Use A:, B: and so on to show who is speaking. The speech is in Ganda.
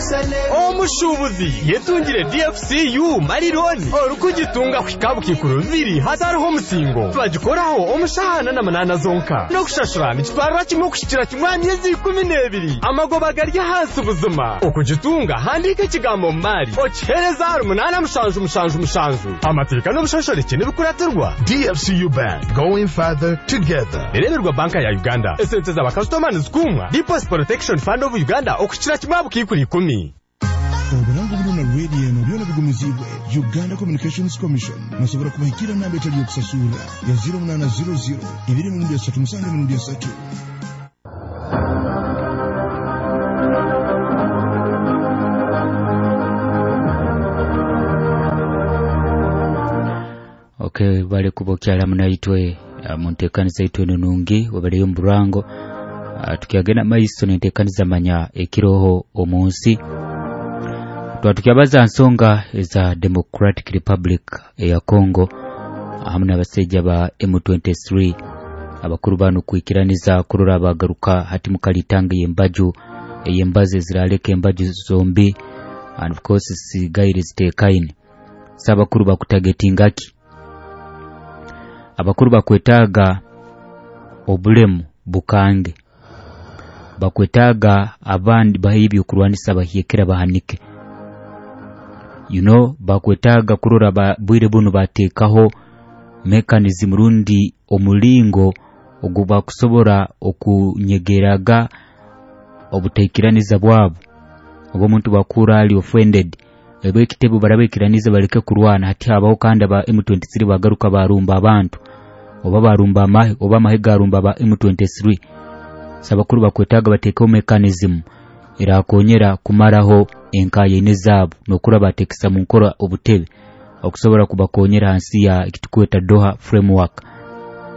A: omushubuzi yetungire DFCU marironi orukugitunga kwikabu kikuruviri hatariho musingo bagikoraho omushahana na manana zonka no kushashurana kitwarwa kimwe kushikira kimwani yezi 12 amagoba garya hasi ubuzima okugitunga handika kigambo mari okihereza 8 amateka no mushashoreke n'ibikuraterwa
B: DFCU Bank, going further together.
A: Eremerwa banka ya Uganda esente za bakastomani zikumwa Deposit Protection Fund of Uganda okushikira kimwabu kikuri 10
C: Oburango buluna radio no byona bigumizibwe Uganda Communications Commission musobora kubahikira namba etali yokusasula ya 0800 237
D: Okay, bale kubokyala munaitwe muntekaniza itwe nungi wabale mburango tukiagena maiso nentekaniza manya ekiroho omunsi twatukiabaza nsonga eza Democratic Republic ya Congo hamwe abaseja ba M23 abakuru banu kwikiraniza kurura bagaruka hati mukalitanga yembaju yembaze ziraleke embaju zombi and of course sigaire zitekaine sabakuru bakutagetingaki abakuru bakwetaga obulemu bukange bakwetaga abandi bahibyo kurwanisa bahiyekera bahanike bakwetaga kurora bwire bunu batekaho mechanism rundi omulingo oguba kusobora okunyegeraga obuteikiraniza bwabo omuntu bakura ali offended ebe kitebo barabekiraniza baleke kurwana hati habaho kandi aba M23 bagaruka barumba abantu oba barumba amahe oba mahega arumba ba M23 sabakuru bakwetaga batekaho mechanism irakonyera kumaraho enkaye nezabo nokura batekisa mu nkora obutebe okusobora kubakonyera hansi ya ikitukweta Doha framework